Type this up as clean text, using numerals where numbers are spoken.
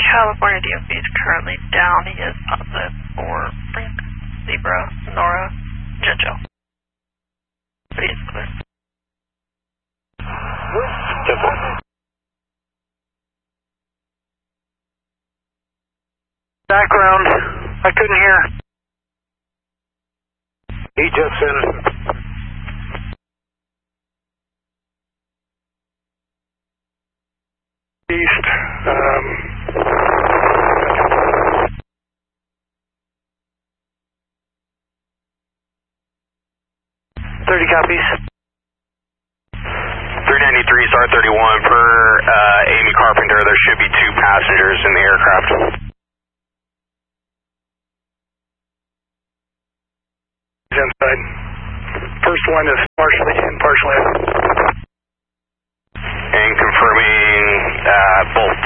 California DOB is currently down. He is positive for Frank, Zebra, Nora, Jojo. But he is clear. Background, I couldn't hear. He just sent it. East, 30 copies. 393 is R31 per Amy Carpenter. There should be 2 passengers in the aircraft. Inside. First one is partially in, partially out. And confirming both